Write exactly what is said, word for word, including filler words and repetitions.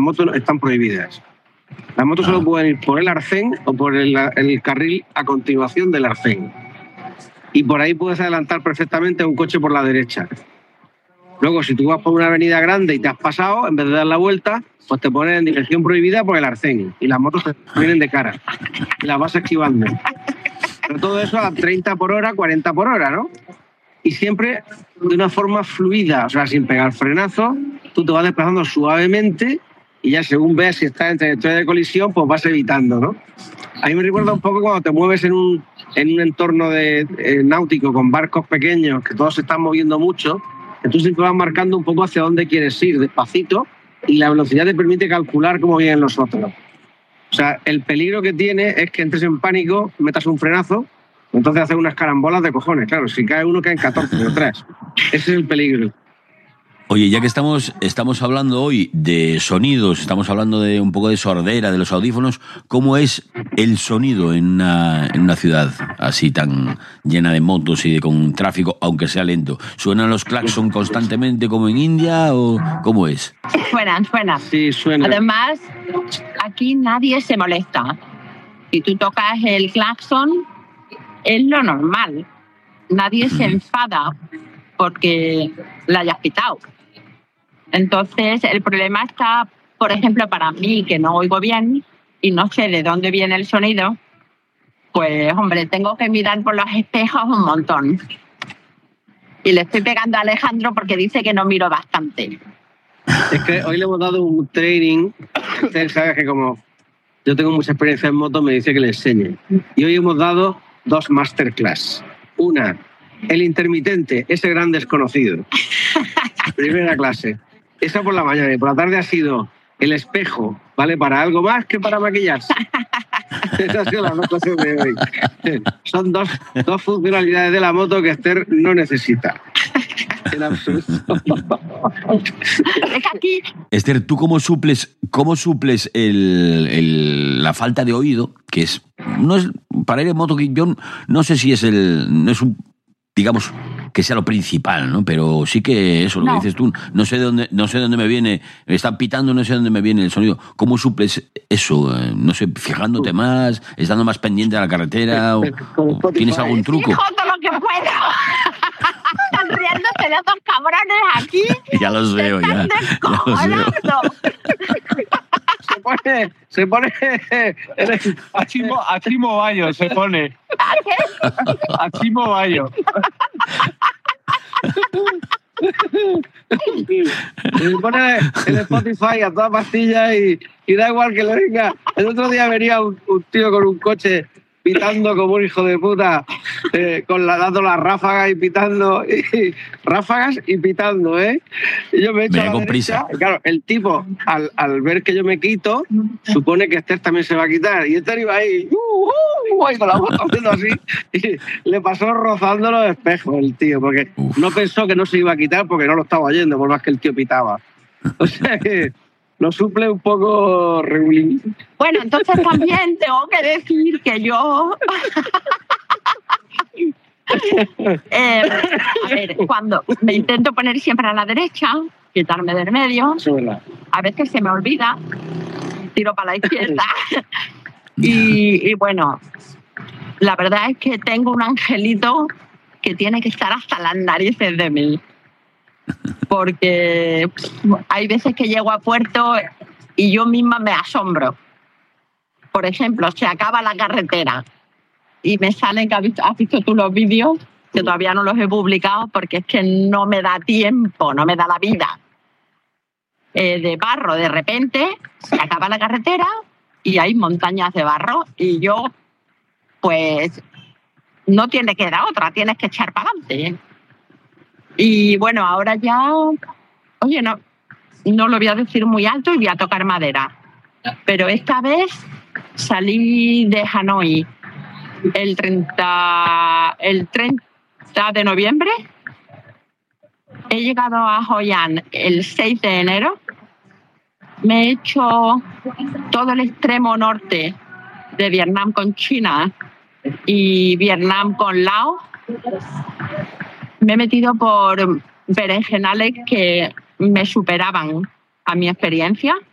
motos están prohibidas. Las motos ah. solo pueden ir por el arcén o por el, el carril a continuación del arcén. Y por ahí puedes adelantar perfectamente a un coche por la derecha. Luego, si tú vas por una avenida grande y te has pasado, en vez de dar la vuelta, pues te pones en dirección prohibida por el arcén. Y las motos te vienen de cara. Y las vas esquivando. Pero todo eso a treinta por hora, cuarenta por hora, ¿no? Y siempre de una forma fluida, o sea, sin pegar frenazo, tú te vas desplazando suavemente y ya según ves si estás en trayectoria de colisión, pues vas evitando, ¿no? A mí me recuerda un poco cuando te mueves en un, en un entorno de, eh, náutico con barcos pequeños, que todos se están moviendo mucho, entonces te vas marcando un poco hacia dónde quieres ir, despacito, y la velocidad te permite calcular cómo vienen los otros. O sea, el peligro que tiene es que entres en pánico, metas un frenazo, entonces haces unas carambolas de cojones. Claro, si cae uno, caen catorce detrás. Ese es el peligro. Oye, ya que estamos, estamos hablando hoy de sonidos, estamos hablando de un poco de sordera, de los audífonos, ¿cómo es el sonido en una, en una ciudad así tan llena de motos y de, con tráfico, aunque sea lento? ¿Suenan los claxon constantemente como en India o cómo es? Suenan, suenan. Sí, suenan. Además, aquí nadie se molesta. Si tú tocas el claxon, es lo normal. Nadie se enfada porque la hayas pitado. Entonces, el problema está, por ejemplo, para mí, que no oigo bien y no sé de dónde viene el sonido, pues, hombre, tengo que mirar por los espejos un montón. Y le estoy pegando a Alejandro porque dice que no miro bastante. Es que hoy le hemos dado un training. Usted sabe que como yo tengo mucha experiencia en moto, me dice que le enseñe. Y hoy hemos dado dos masterclass. Una, el intermitente, ese gran desconocido. Primera clase. Esa por la mañana. Y por la tarde ha sido el espejo, ¿vale? Para algo más que para maquillarse. Esas han sido las dos cosas de hoy. Son dos, dos funcionalidades de la moto que Esther no necesita. En absoluto. Esther, ¿tú cómo suples, cómo suples el, el, la falta de oído? Que es, no es para ir en moto, que yo no sé si es el, no es un, digamos, que sea lo principal, ¿no? Pero sí que eso, lo no. que dices tú, no sé de dónde, no sé de dónde me viene, me están pitando, no sé de dónde me viene el sonido. ¿Cómo suples eso? No sé, fijándote más, estando más pendiente de la carretera, o, o ¿tienes algún truco? Fijo todo lo que puedo. Están riéndose de dos cabrones aquí. Ya los veo, ya. ya los veo. Se pone, se pone a Chimo, a Chimo Bayo se pone. ¿A qué? A Chimo Bayo. Se pone en Spotify a toda pastilla y, y da igual que le venga. El otro día venía un, un tío con un coche pitando como un hijo de puta, eh, con la, dando las ráfagas y pitando, y, ráfagas y pitando, ¿eh? Y yo me he hecho a la con derecha, prisa. y claro, el tipo, al, al ver que yo me quito, supone que Esther también se va a quitar, y Esther iba ahí, uh, uh, y con la moto haciendo así, y le pasó rozando los espejos el tío, porque Uf. no pensó que no se iba a quitar porque no lo estaba oyendo, por más que el tío pitaba. O sea que lo suple un poco regulín. Bueno, entonces también tengo que decir que yo... eh, a ver, cuando me intento poner siempre a la derecha, quitarme del medio, a veces se me olvida, tiro para la izquierda. y, y bueno, la verdad es que tengo un angelito que tiene que estar hasta las narices de mí. Porque hay veces que llego a puerto y yo misma me asombro. Por ejemplo, se acaba la carretera y me salen, que has visto, has visto tú los vídeos, que todavía no los he publicado porque es que no me da tiempo, no me da la vida. Eh, de barro, de repente, se acaba la carretera y hay montañas de barro y yo, pues, no tiene que dar otra, tienes que echar para adelante. Y bueno, ahora ya, oye, no, no lo voy a decir muy alto y voy a tocar madera. Pero esta vez salí de Hanoi el treinta, el treinta de noviembre. He llegado a Hoi An el seis de enero. Me he hecho todo el extremo norte de Vietnam con China y Vietnam con Laos. Me he metido por berenjenales que me superaban a mi experiencia.